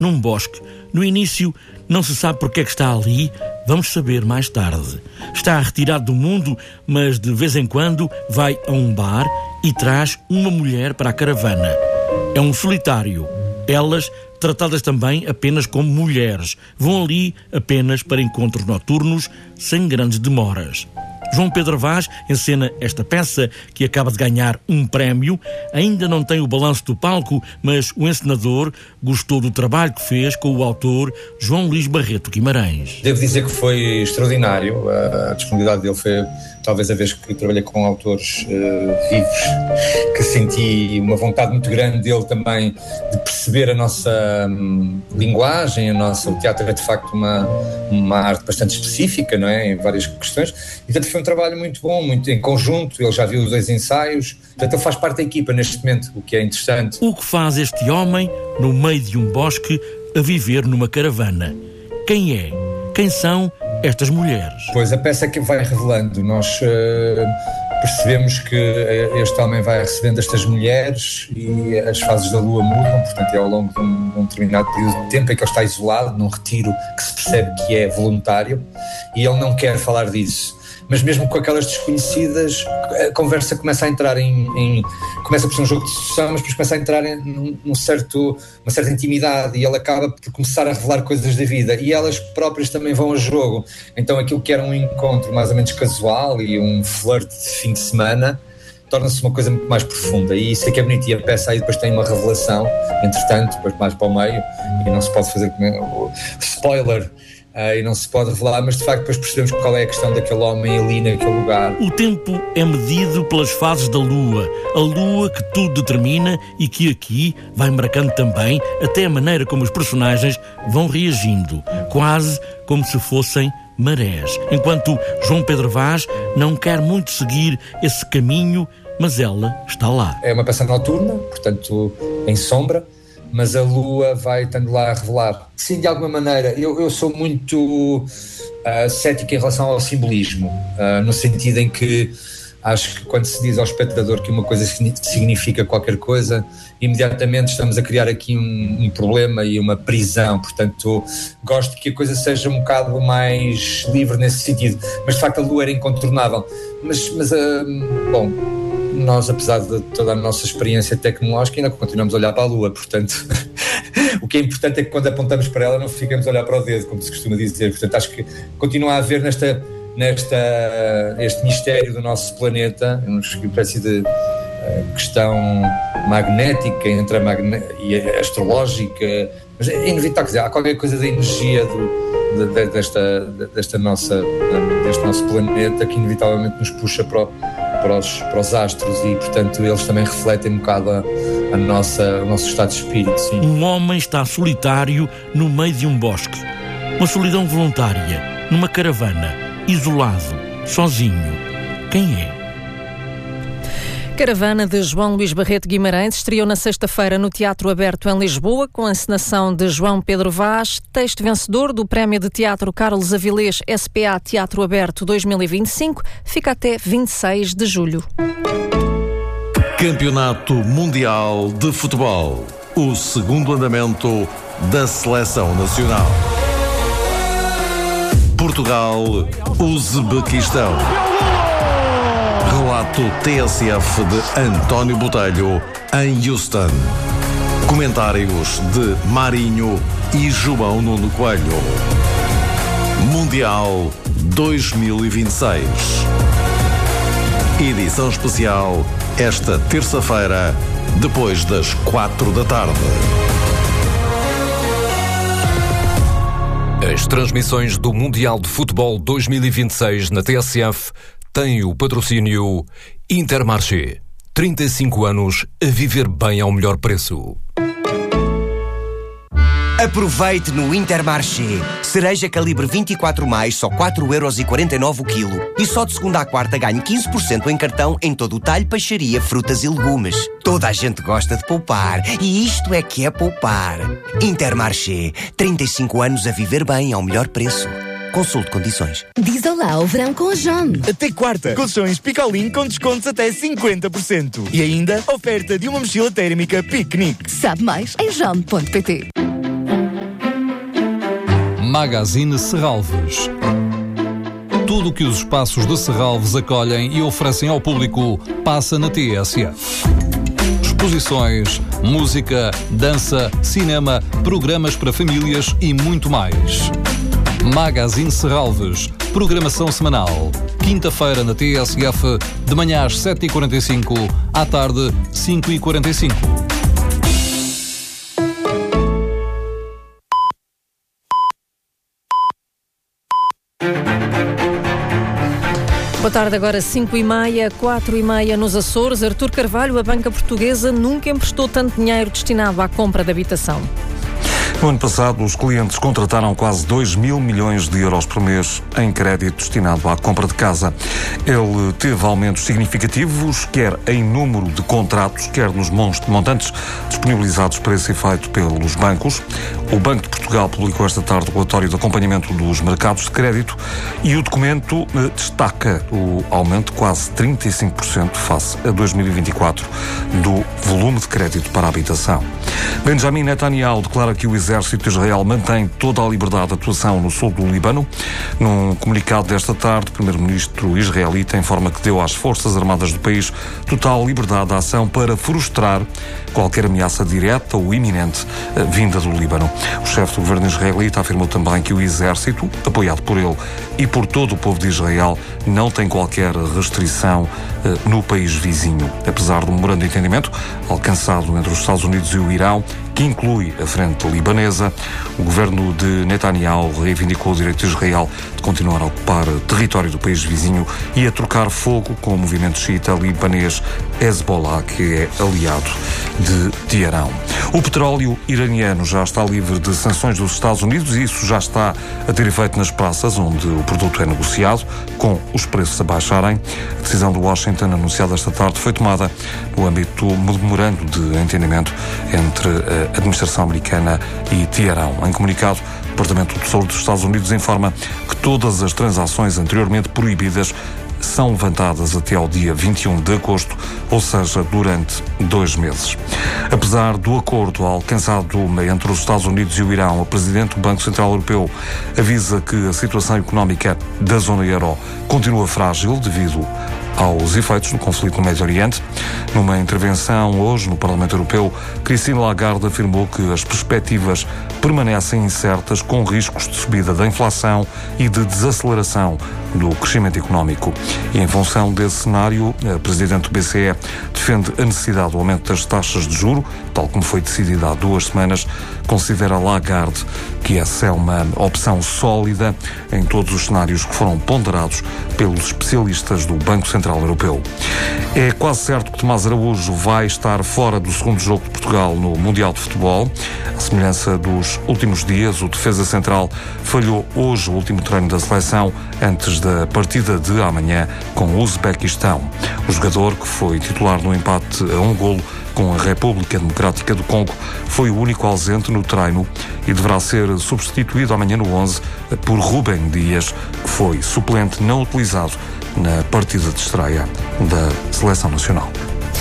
num bosque. No início, não se sabe porque é que está ali, vamos saber mais tarde. Está retirado do mundo, mas de vez em quando vai a um bar e traz uma mulher para a caravana. É um solitário. Elas, tratadas também apenas como mulheres, vão ali apenas para encontros noturnos, sem grandes demoras. João Pedro Vaz encena esta peça, que acaba de ganhar um prémio. Ainda não tem o balanço do palco, mas o encenador gostou do trabalho que fez com o autor João Luís Barreto Guimarães. Devo dizer que foi extraordinário. A disponibilidade dele foi talvez a vez que trabalhei com autores vivos, que senti uma vontade muito grande dele também de perceber a nossa linguagem, o teatro é de facto uma arte bastante específica, não é? Em várias questões. E portanto foi um trabalho muito bom, muito em conjunto. Ele já viu os 2 ensaios, portanto ele faz parte da equipa neste momento, o que é interessante. O que faz este homem no meio de um bosque a viver numa caravana? Quem é? Quem são estas mulheres? Pois a peça que vai revelando, nós percebemos que este homem vai recebendo estas mulheres e as fases da lua mudam, portanto é ao longo de um determinado período de tempo em que ele está isolado, num retiro que se percebe que é voluntário, e ele não quer falar disso. Mas mesmo com aquelas desconhecidas, a conversa começa a entrar começa por ser um jogo de sedução, mas depois começa a entrar em uma certa intimidade, e ele acaba por começar a revelar coisas da vida, e elas próprias também vão a jogo. Então aquilo que era um encontro mais ou menos casual e um flerte de fim de semana torna-se uma coisa muito mais profunda, e isso é que é bonito. E a peça aí depois tem uma revelação, entretanto, depois mais para o meio, e não se pode fazer spoiler, e não se pode revelar, mas de facto depois percebemos qual é a questão daquele homem ali naquele lugar. O tempo é medido pelas fases da lua, a lua que tudo determina e que aqui vai marcando também até a maneira como os personagens vão reagindo, quase como se fossem marés. Enquanto João Pedro Vaz não quer muito seguir esse caminho, mas ela está lá. É uma peça noturna, portanto em sombra, mas a lua vai estando lá a revelar. Sim, de alguma maneira, eu sou muito cético em relação ao simbolismo, no sentido em que acho que quando se diz ao espectador que uma coisa significa qualquer coisa, imediatamente estamos a criar aqui um problema e uma prisão. Portanto, gosto que a coisa seja um bocado mais livre nesse sentido, mas de facto a lua era incontornável. Bom, nós, apesar de toda a nossa experiência tecnológica, ainda continuamos a olhar para a lua, portanto o que é importante é que quando apontamos para ela não ficamos a olhar para o dedo, como se costuma dizer. Portanto, acho que continua a haver este mistério do nosso planeta, uma espécie de questão magnética e astrológica, mas é inevitável, quer dizer, há qualquer coisa da energia deste nosso planeta que inevitavelmente nos puxa para os astros, e portanto eles também refletem um bocado o nosso estado de espírito. Sim. Um homem está solitário no meio de um bosque, uma solidão voluntária, numa caravana, isolado, sozinho. Quem é? Caravana, de João Luís Barreto Guimarães, estreou na sexta-feira no Teatro Aberto em Lisboa, com a encenação de João Pedro Vaz, texto vencedor do Prémio de Teatro Carlos Avilés SPA Teatro Aberto 2025, fica até 26 de julho. Campeonato Mundial de Futebol, o segundo andamento da Seleção Nacional. Portugal, Uzbequistão. Relato TSF de António Botelho, em Houston. Comentários de Marinho e João Nuno Coelho. Mundial 2026. Edição especial esta terça-feira, depois das 4 da tarde. As transmissões do Mundial de Futebol 2026 na TSF têm o patrocínio Intermarché. 35 anos a viver bem ao melhor preço. Aproveite no Intermarché. Cereja calibre 24+, só 4,49€ o quilo. E só de segunda à quarta ganhe 15% em cartão em todo o talho, peixaria, frutas e legumes. Toda a gente gosta de poupar. E isto é que é poupar. Intermarché. 35 anos a viver bem ao melhor preço. Consulte condições. Diz olá ao verão com a John. Até quarta. Colchões Picolin com descontos até 50%. E ainda, oferta de uma mochila térmica piquenique. Sabe mais em john.pt. Magazine Serralves. Tudo o que os espaços de Serralves acolhem e oferecem ao público passa na TSF. Exposições, música, dança, cinema, programas para famílias e muito mais. Magazine Serralves, programação semanal. Quinta-feira na TSF, de manhã às 7h45, à tarde 5h45. Boa tarde, agora 5h30, 4h30 nos Açores. Artur Carvalho, a banca portuguesa nunca emprestou tanto dinheiro destinado à compra de habitação. No ano passado, os clientes contrataram quase 2 mil milhões de euros por mês em crédito destinado à compra de casa. Ele teve aumentos significativos, quer em número de contratos, quer nos montantes disponibilizados para esse efeito pelos bancos. O Banco de Portugal publicou esta tarde o relatório de acompanhamento dos mercados de crédito e o documento destaca o aumento de quase 35% face a 2024 do volume de crédito para a habitação. Benjamin Netanyahu declara que o Exército de Israel mantém toda a liberdade de atuação no sul do Líbano. Num comunicado desta tarde, o primeiro-ministro israelita informa que deu às Forças Armadas do país total liberdade de ação para frustrar qualquer ameaça direta ou iminente vinda do Líbano. O chefe do governo israelita afirmou também que o Exército, apoiado por ele e por todo o povo de Israel, não tem qualquer restrição no país vizinho. Apesar do memorando de entendimento alcançado entre os Estados Unidos e o Irão, que inclui a frente libanesa, o governo de Netanyahu reivindicou o direito de Israel de continuar a ocupar território do país vizinho e a trocar fogo com o movimento xiita libanês Hezbollah, que é aliado de Teherão. O petróleo iraniano já está livre de sanções dos Estados Unidos e isso já está a ter efeito nas praças, onde o produto é negociado, com os preços a baixarem. A decisão de Washington, anunciada esta tarde, foi tomada no âmbito do memorando de entendimento entre a administração americana e Teherão. Em comunicado, o Departamento do Tesouro dos Estados Unidos informa que todas as transações anteriormente proibidas são levantadas até ao dia 21 de agosto, ou seja, durante 2 meses. Apesar do acordo alcançado entre os Estados Unidos e o Irão, o presidente do Banco Central Europeu avisa que a situação económica da zona euro continua frágil devido aos efeitos do conflito no Médio Oriente. Numa intervenção hoje no Parlamento Europeu, Christine Lagarde afirmou que as perspectivas permanecem incertas, com riscos de subida da inflação e de desaceleração do crescimento económico. E em função desse cenário, a Presidente do BCE defende a necessidade do aumento das taxas de juro, tal como foi decidido há 2 semanas. Considera Lagarde que essa é uma opção sólida em todos os cenários que foram ponderados pelos especialistas do Banco Central Europeu. É quase certo que Tomás Araújo vai estar fora do segundo jogo de Portugal no Mundial de Futebol. À semelhança dos últimos dias, o defesa central falhou hoje o último treino da seleção antes da partida de amanhã com o Uzbequistão. O jogador, que foi titular no empate a 1-golo com a República Democrática do Congo, foi o único ausente no treino e deverá ser substituído amanhã no 11 por Rúben Dias, que foi suplente não utilizado na partida de estreia da Seleção Nacional.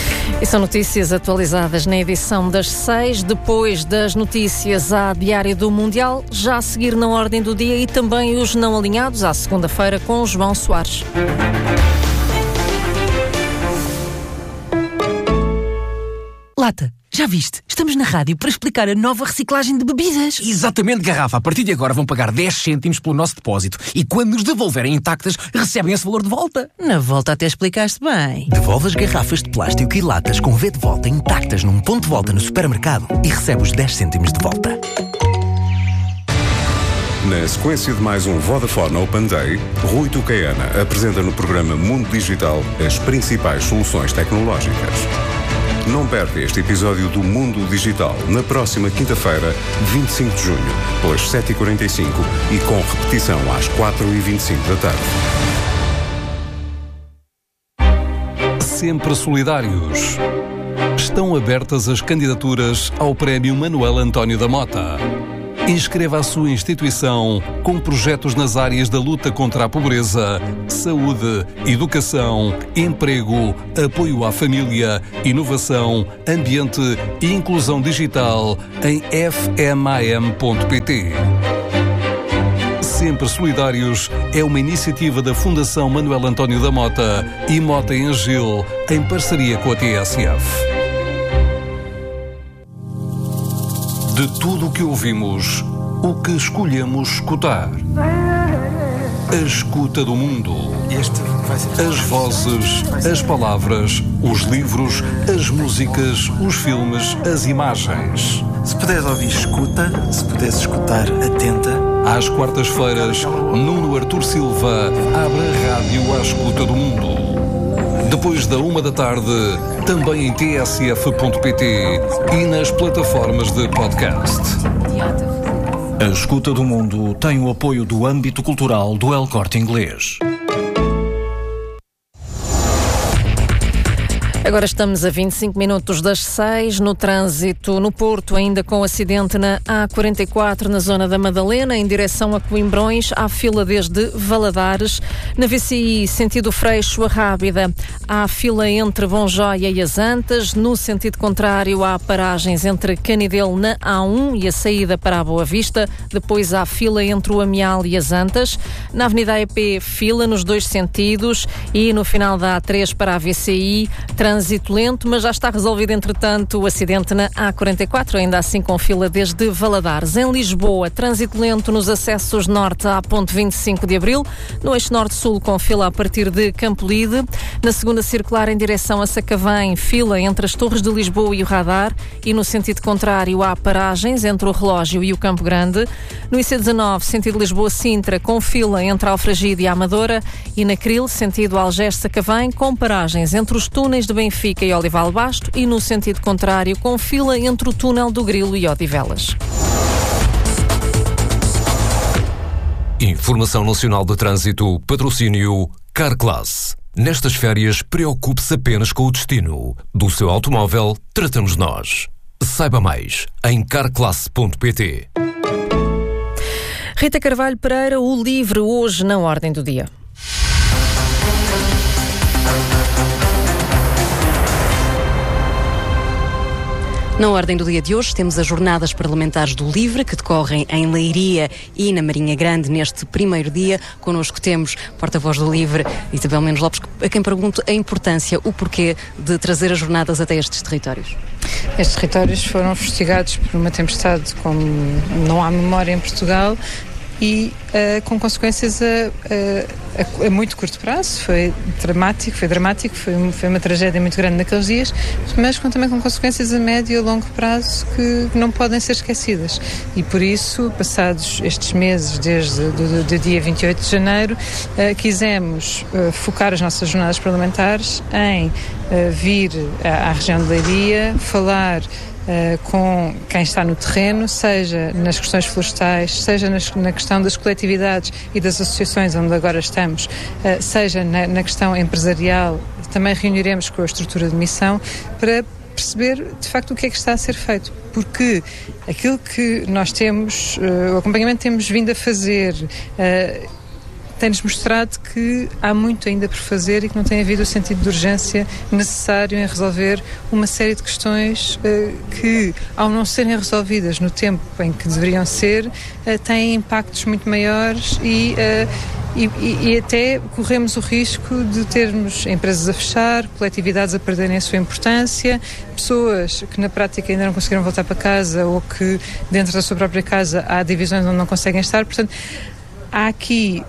E são notícias atualizadas na edição das 6, depois das notícias à Diário do Mundial, já a seguir na ordem do dia, e também os não alinhados à segunda-feira com o João Soares. Lata, já viste? Estamos na rádio para explicar a nova reciclagem de bebidas. Exatamente, Garrafa. A partir de agora vão pagar 10 cêntimos pelo nosso depósito e quando nos devolverem intactas, recebem esse valor de volta. Na volta até explicaste bem. Devolve as garrafas de plástico e latas com V de volta intactas num ponto de volta no supermercado e recebe os 10 cêntimos de volta. Na sequência de mais um Vodafone Open Day, Rui Tucaiana apresenta no programa Mundo Digital as principais soluções tecnológicas. Não perca este episódio do Mundo Digital na próxima quinta-feira, 25 de junho, pelas 7h45 e com repetição às 4h25 da tarde. Sempre solidários. Estão abertas as candidaturas ao Prémio Manuel António da Mota. Inscreva a sua instituição com projetos nas áreas da luta contra a pobreza, saúde, educação, emprego, apoio à família, inovação, ambiente e inclusão digital em fmam.pt. Sempre Solidários é uma iniciativa da Fundação Manuel António da Mota e Mota em Gil, em parceria com a TSF. De tudo o que ouvimos, o que escolhemos escutar. A escuta do mundo. As vozes, as palavras, os livros, as músicas, os filmes, as imagens. Se puderes ouvir, escuta. Se puderes escutar, atenta. Às quartas-feiras, Nuno Artur Silva abre a rádio à escuta do mundo. Depois da 13h, também em tsf.pt e nas plataformas de podcast. A Escuta do Mundo tem o apoio do âmbito cultural do El Corte Inglês. Agora estamos a 25 minutos das 6, no trânsito no Porto, ainda com acidente na A44, na zona da Madalena, em direção a Coimbrões, há fila desde Valadares. Na VCI, sentido Freixo a Rábida, há fila entre Bom Joia e as Antas. No sentido contrário, há paragens entre Canidelo na A1 e a saída para a Boa Vista. Depois há fila entre o Amial e as Antas. Na Avenida AEP, fila nos dois sentidos. E no final da A3 para a VCI, trânsito lento, mas já está resolvido, entretanto, o acidente na A44, ainda assim com fila desde Valadares. Em Lisboa, trânsito lento nos acessos norte à ponte 25 de Abril, no eixo norte-sul com fila a partir de Campolide. Na segunda circular em direção a Sacavém, fila entre as Torres de Lisboa e o Radar, e no sentido contrário há paragens entre o Relógio e o Campo Grande. No IC19, sentido Lisboa-Sintra, com fila entre Alfragide e a Amadora, e na Cril, sentido Algés-Sacavém, com paragens entre os túneis de Benfica e Olival Basto, e no sentido contrário com fila entre o túnel do Grilo e Odivelas. Informação Nacional de Trânsito, patrocínio Carclass. Nestas férias, preocupe-se apenas com o destino. Do seu automóvel, tratamos nós. Saiba mais em carclass.pt. Rita Carvalho Pereira, o Livre, hoje na ordem do dia. Na ordem do dia de hoje temos as jornadas parlamentares do Livre, que decorrem em Leiria e na Marinha Grande neste primeiro dia. Connosco temos porta-voz do Livre, Isabel Menos Lopes, a quem pergunto a importância, o porquê de trazer as jornadas até estes territórios. Estes territórios foram fustigados por uma tempestade como não há memória em Portugal e com consequências a muito curto prazo. Foi dramático, foi uma tragédia muito grande naqueles dias, mas também com consequências a médio e a longo prazo que não podem ser esquecidas. E por isso, passados estes meses, desde o dia 28 de janeiro, quisemos focar as nossas jornadas parlamentares em vir à região de Leiria, falar com quem está no terreno, seja nas questões florestais, seja na questão das coletividades e das associações onde agora estamos, seja na questão empresarial. Também reuniremos com a estrutura de missão para perceber de facto o que é que está a ser feito, porque aquilo que nós temos, o acompanhamento que temos vindo a fazer, tem-nos mostrado que há muito ainda por fazer e que não tem havido o sentido de urgência necessário em resolver uma série de questões que, ao não serem resolvidas no tempo em que deveriam ser, têm impactos muito maiores e até corremos o risco de termos empresas a fechar, coletividades a perderem a sua importância, pessoas que na prática ainda não conseguiram voltar para casa ou que dentro da sua própria casa há divisões onde não conseguem estar. Portanto, há aqui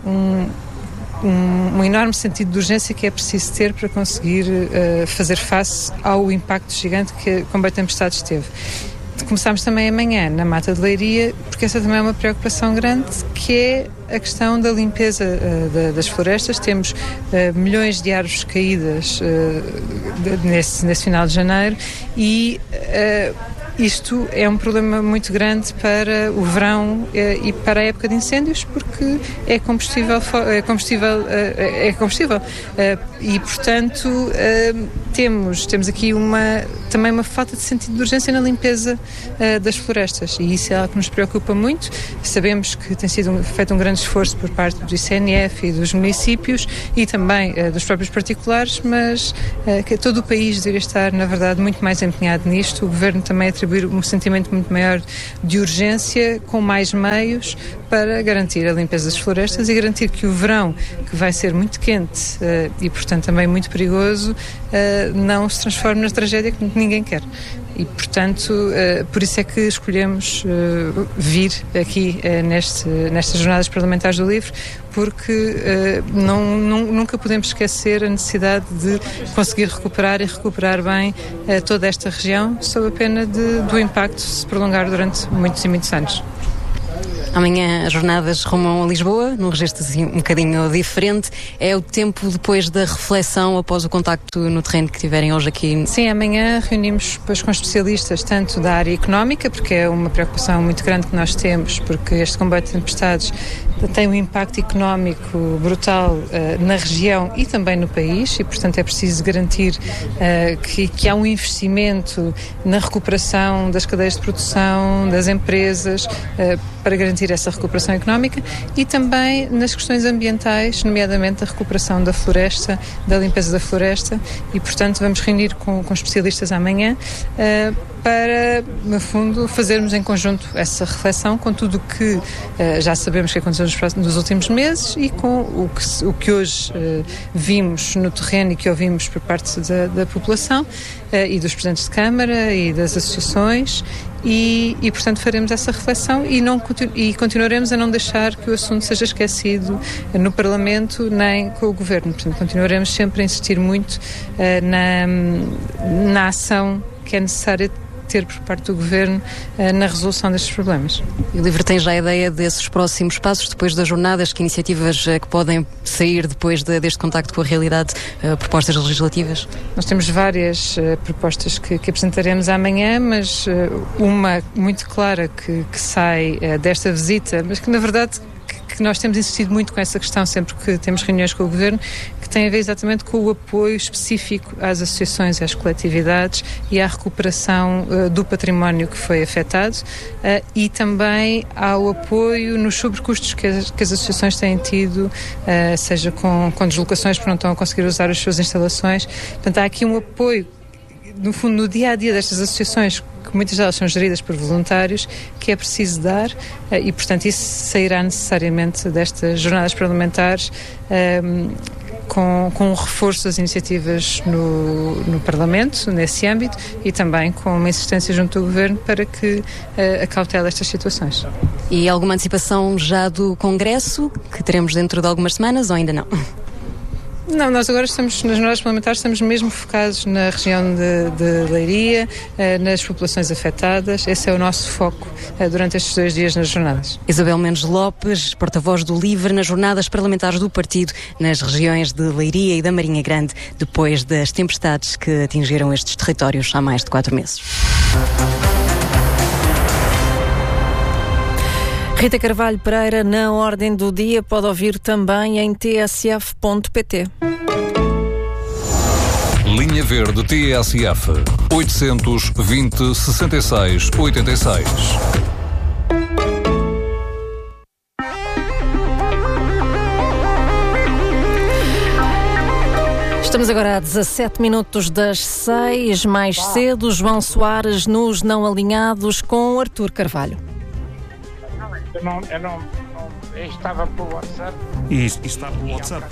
um enorme sentido de urgência que é preciso ter para conseguir fazer face ao impacto gigante que a Comboio Tempestade teve. Começámos também amanhã na Mata de Leiria, porque essa também é uma preocupação grande, que é a questão da limpeza das florestas. Temos milhões de árvores caídas nesse final de janeiro e isto é um problema muito grande para o verão e para a época de incêndios, porque é combustível e, portanto, temos aqui também uma falta de sentido de urgência na limpeza das florestas, e isso é algo que nos preocupa muito. Sabemos que tem sido feito um grande esforço por parte do ICNF e dos municípios e também dos próprios particulares, mas que todo o país deveria estar, na verdade, muito mais empenhado nisto. O Governo também atribuir um sentimento muito maior de urgência, com mais meios, para garantir a limpeza das florestas e garantir que o verão, que vai ser muito quente e, portanto, também muito perigoso, não se transforme na tragédia que ninguém quer. E, portanto, por isso é que escolhemos vir aqui nestas jornadas parlamentares do livro, porque nunca podemos esquecer a necessidade de conseguir recuperar e recuperar bem toda esta região, sob a pena do impacto se prolongar durante muitos e muitos anos. Amanhã as jornadas rumam a Lisboa, num registro assim, um bocadinho diferente. É o tempo depois da reflexão, após o contacto no terreno que tiverem hoje aqui? Sim, amanhã reunimos depois com especialistas tanto da área económica, porque é uma preocupação muito grande que nós temos, porque este combate de tempestades tem um impacto económico brutal na região e também no país, e portanto é preciso garantir que há um investimento na recuperação das cadeias de produção, das empresas, para garantir essa recuperação económica, e também nas questões ambientais, nomeadamente a recuperação da floresta, da limpeza da floresta, e portanto vamos reunir com especialistas amanhã para, no fundo, fazermos em conjunto essa reflexão com tudo o que já sabemos que aconteceu nos últimos meses e com o que hoje vimos no terreno e que ouvimos por parte da população e dos presidentes de Câmara e das associações. E portanto faremos essa reflexão e continuaremos a não deixar que o assunto seja esquecido no Parlamento nem com o Governo. Portanto, continuaremos sempre a insistir muito na ação que é necessária ter por parte do Governo na resolução destes problemas. E o LIVRE tem já a ideia desses próximos passos, depois das jornadas, que iniciativas que podem sair depois deste contacto com a realidade, propostas legislativas? Nós temos várias propostas que apresentaremos amanhã, mas uma muito clara que sai desta visita, mas que na verdade que nós temos insistido muito com essa questão sempre que temos reuniões com o Governo, que tem a ver exatamente com o apoio específico às associações e às coletividades e à recuperação do património que foi afetado e também ao apoio nos sobrecustos que as associações têm tido, seja com deslocações porque não estão a conseguir usar as suas instalações. Portanto, há aqui um apoio, no fundo, no dia-a-dia destas associações, que muitas delas são geridas por voluntários, que é preciso dar e, portanto, isso sairá necessariamente destas jornadas parlamentares com um reforço das iniciativas no Parlamento, nesse âmbito, e também com uma insistência junto do Governo para que acautele estas situações. E alguma antecipação já do Congresso, que teremos dentro de algumas semanas, ou ainda não? Não, nós agora estamos, nas jornadas parlamentares, estamos mesmo focados na região de Leiria, nas populações afetadas. Esse é o nosso foco durante estes 2 dias nas jornadas. Isabel Mendes Lopes, porta-voz do LIVRE, nas jornadas parlamentares do partido nas regiões de Leiria e da Marinha Grande, depois das tempestades que atingiram estes territórios há mais de 4 meses. Rita Carvalho Pereira, na ordem do dia, pode ouvir também em tsf.pt. Linha Verde TSF 820 66 86. Estamos agora a 17 minutos das 6, mais cedo, João Soares nos Não Alinhados com Artur Carvalho. Eu estava pelo WhatsApp. E está pelo WhatsApp?